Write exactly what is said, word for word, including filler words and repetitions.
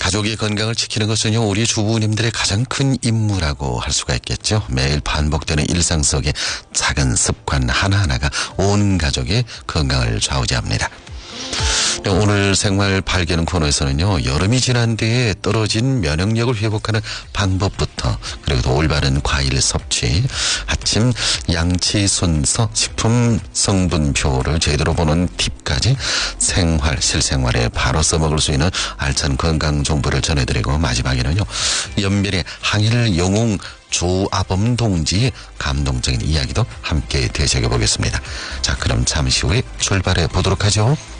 가족의 건강을 지키는 것은요, 우리 주부님들의 가장 큰 임무라고 할 수가 있겠죠. 매일 반복되는 일상 속에 작은 습관 하나하나가 온 가족의 건강을 좌우지합니다. 오늘 생활 발견 코너에서는요, 여름이 지난 뒤에 떨어진 면역력을 회복하는 방법부터, 그리고 또 올바른 과일 섭취, 아침 양치 순서, 식품 성분표를 제대로 보는 팁까지 생활, 실생활에 바로 써먹을 수 있는 알찬 건강 정보를 전해드리고, 마지막에는요, 연변의 항일 영웅 조아범 동지의 감동적인 이야기도 함께 되새겨 보겠습니다. 자, 그럼 잠시 후에 출발해 보도록 하죠.